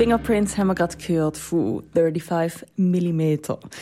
Fingerprints haben wir gerade gehört von 35 mm.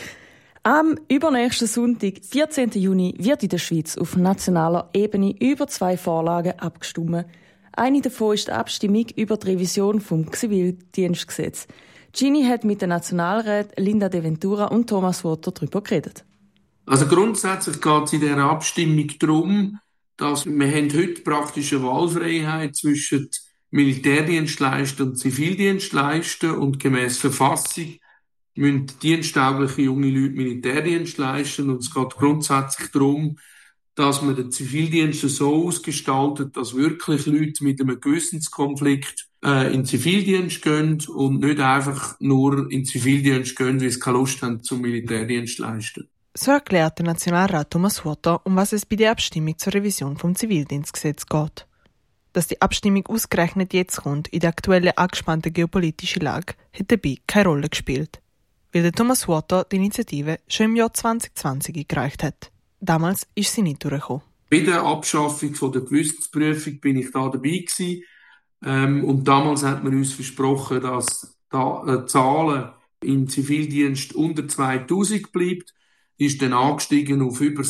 Am übernächsten Sonntag, 14. Juni, wird in der Schweiz auf nationaler Ebene über 2 Vorlagen abgestimmt. Eine davon ist die Abstimmung über die Revision vom Zivildienstgesetz. Gini hat mit den Nationalräten Linda De Ventura und Thomas Wotter darüber geredet. Also grundsätzlich geht es in dieser Abstimmung darum, dass wir haben heute praktisch eine Wahlfreiheit zwischen Militärdienstleisten und Zivildienstleisten und gemäss Verfassung müssen diensttaugliche junge Leute Militärdienst leisten und es geht grundsätzlich darum, dass man den Zivildienst so ausgestaltet, dass wirklich Leute mit einem Gewissenskonflikt in den Zivildienst gehen und nicht einfach nur in den Zivildienst gehen, weil sie keine Lust haben zum Militärdienst leisten. So erklärt der Nationalrat Thomas Wotter, um was es bei der Abstimmung zur Revision vom Zivildienstgesetz geht. Dass die Abstimmung ausgerechnet jetzt kommt, in der aktuellen angespannten geopolitischen Lage, hat dabei keine Rolle gespielt. Weil der Thomas Wotter die Initiative schon im Jahr 2020 eingereicht hat. Damals ist sie nicht durchgekommen. Bei der Abschaffung von der Gewissensprüfung bin ich da dabei gewesen. Und damals hat man uns versprochen, dass da Zahlen im Zivildienst unter 2000 bleibt. Ist dann angestiegen auf über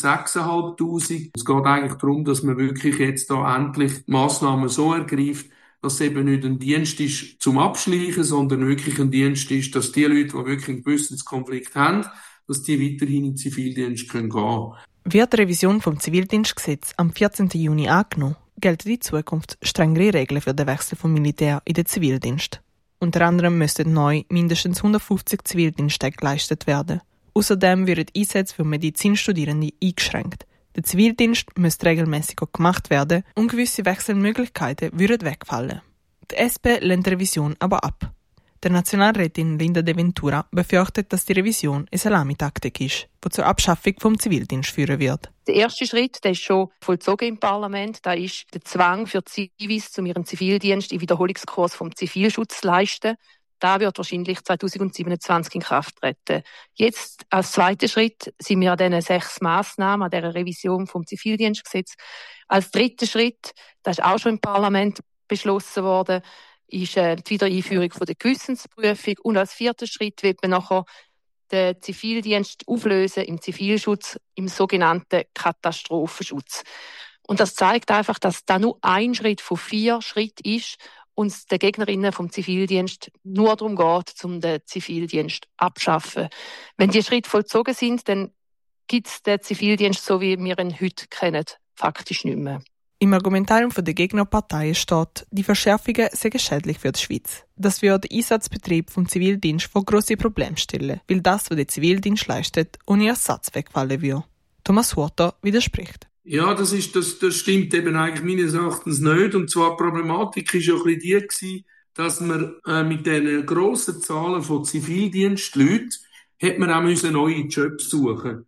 6'500. Es geht eigentlich darum, dass man wirklich jetzt da endlich die Massnahmen so ergreift, dass es eben nicht ein Dienst ist zum Abschleichen, sondern wirklich ein Dienst ist, dass die Leute, die wirklich einen Gewissenskonflikt haben, dass die weiterhin in den Zivildienst gehen können. Wird die Revision vom Zivildienstgesetz am 14. Juni angenommen, gelten in Zukunft strengere Regeln für den Wechsel vom Militär in den Zivildienst. Unter anderem müssten neu mindestens 150 Zivildiensttage geleistet werden. Außerdem werden Einsätze für Medizinstudierende eingeschränkt. Der Zivildienst müsste regelmäßig gemacht werden und gewisse Wechselmöglichkeiten würden wegfallen. Die SP lehnt die Revision aber ab. Der Nationalrätin Linda De Ventura befürchtet, dass die Revision eine Salamitaktik ist, die zur Abschaffung vom Zivildienst führen wird. Der erste Schritt, der ist schon vollzogen im Parlament. Da ist der Zwang für Zivis, um ihren Zivildienst im Wiederholungskurs vom Zivilschutz zu leisten. Da wird wahrscheinlich 2027 in Kraft treten. Jetzt, als zweiter Schritt, sind wir an diesen 6 Massnahmen, an dieser Revision vom Zivildienstgesetz. Als dritter Schritt, das ist auch schon im Parlament beschlossen worden, ist die Wiedereinführung von der Gewissensprüfung. Und als vierter Schritt wird man nachher den Zivildienst auflösen im Zivilschutz, im sogenannten Katastrophenschutz. Und das zeigt einfach, dass da nur ein Schritt von 4 Schritten ist, und den Gegnerinnen vom Zivildienst nur darum geht, um den Zivildienst abschaffen. Wenn die Schritte vollzogen sind, dann gibt es den Zivildienst, so wie wir ihn heute kennen, faktisch nicht mehr. Im Argumentarium der Gegnerparteien steht, die Verschärfungen seien schädlich für die Schweiz. Das würde den Einsatzbetrieb vom Zivildienst vor grosse Probleme stellen, weil das, was der Zivildienst leistet, ohne Ersatz wegfallen würde. Thomas Wotter widerspricht. Ja, das stimmt eben eigentlich meines Erachtens nicht. Und zwar die Problematik war ja ein bisschen die gewesen, dass man mit diesen grossen Zahlen von Zivildienstleuten hat man auch neue Jobs suchen.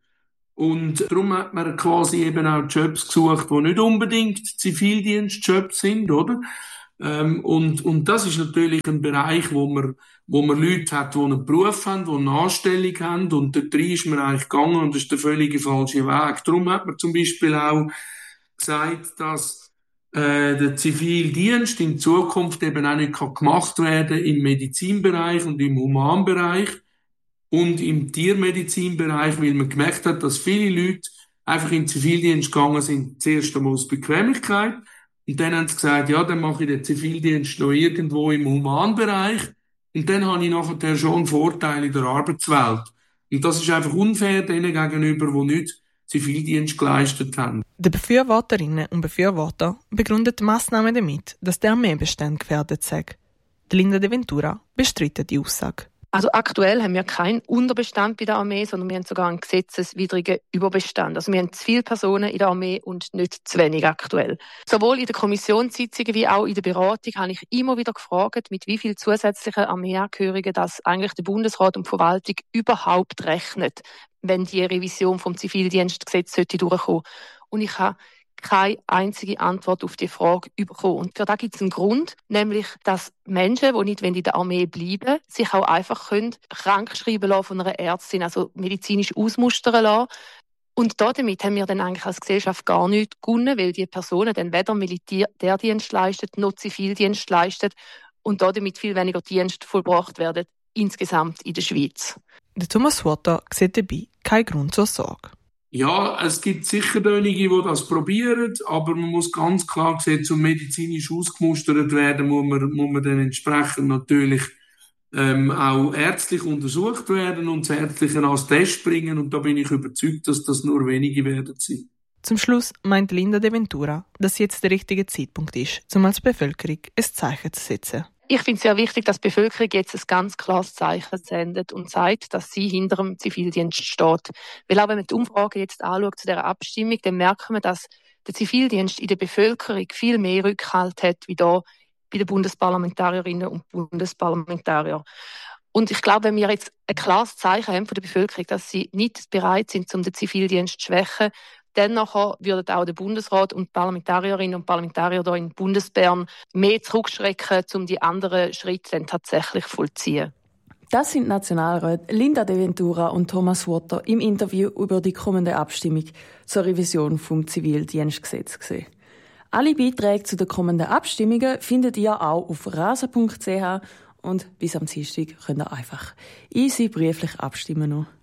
Und darum hat man quasi eben auch Jobs gesucht, die nicht unbedingt Zivildienstjobs sind, oder? Und das ist natürlich ein Bereich, wo man Leute hat, die einen Beruf haben, die eine Anstellung haben, und dort rein ist man eigentlich gegangen, und das ist der völlig falsche Weg. Darum hat man zum Beispiel auch gesagt, dass der Zivildienst in Zukunft eben auch nicht gemacht werden kann im Medizinbereich und im Humanbereich und im Tiermedizinbereich, weil man gemerkt hat, dass viele Leute einfach in den Zivildienst gegangen sind, zuerst einmal aus Bequemlichkeit. Und dann haben sie gesagt, ja, dann mache ich den Zivildienst noch irgendwo im Humanbereich. Und dann habe ich nachher schon einen Vorteil in der Arbeitswelt. Und das ist einfach unfair denen gegenüber, die nicht Zivildienst geleistet haben. Die Befürworterinnen und Befürworter begründen die Massnahmen damit, dass der Armeebestand gefährdet sei. Linda De Ventura bestreitet die Aussage. Also aktuell haben wir keinen Unterbestand bei der Armee, sondern wir haben sogar einen gesetzeswidrigen Überbestand. Also wir haben zu viele Personen in der Armee und nicht zu wenig aktuell. Sowohl in den Kommissionssitzungen wie auch in der Beratung habe ich immer wieder gefragt, mit wie viel zusätzlichen Armeeangehörigen das eigentlich der Bundesrat und die Verwaltung überhaupt rechnet, wenn die Revision vom Zivildienstgesetz durchkommen sollte. Und ich habe keine einzige Antwort auf die Frage bekommen. Und für das gibt es einen Grund, nämlich, dass Menschen, die nicht in der Armee bleiben, sich auch einfach krank schreiben lassen von einer Ärztin, also medizinisch ausmustern lassen. Und damit haben wir dann eigentlich als Gesellschaft gar nichts gewonnen, weil die Personen dann weder Militärdienst leisten noch Zivildienst leisten und damit viel weniger Dienste vollbracht werden, insgesamt in der Schweiz. Der Thomas Huerta sieht dabei keinen Grund zur Sorge. Ja, es gibt sicher einige, die das probieren, aber man muss ganz klar sehen, zum medizinisch ausgemustert werden, muss man dann entsprechend natürlich auch ärztlich untersucht werden und das Ärztliche als Test bringen. Und da bin ich überzeugt, dass das nur wenige werden sein. Zum Schluss meint Linda De Ventura, dass jetzt der richtige Zeitpunkt ist, um als Bevölkerung ein Zeichen zu setzen. Ich finde es sehr wichtig, dass die Bevölkerung jetzt ein ganz klares Zeichen sendet und sagt, dass sie hinter dem Zivildienst steht. Weil auch wenn man die Umfrage jetzt anschaut zu dieser Abstimmung, dann merken wir, dass der Zivildienst in der Bevölkerung viel mehr Rückhalt hat, wie da bei den Bundesparlamentarierinnen und Bundesparlamentariern. Und ich glaube, wenn wir jetzt ein klares Zeichen haben von der Bevölkerung, dass sie nicht bereit sind, um den Zivildienst zu schwächen, dann nachher würden auch der Bundesrat und die Parlamentarierinnen und Parlamentarier hier in Bundesbern mehr zurückschrecken, um die anderen Schritte dann tatsächlich vollziehen. Das sind Nationalräte Linda De Ventura und Thomas Huerta im Interview über die kommende Abstimmung zur Revision vom Zivildienstgesetz gesehen. Alle Beiträge zu den kommenden Abstimmungen findet ihr auch auf rasa.ch und bis am Dienstag könnt ihr einfach easy brieflich abstimmen noch.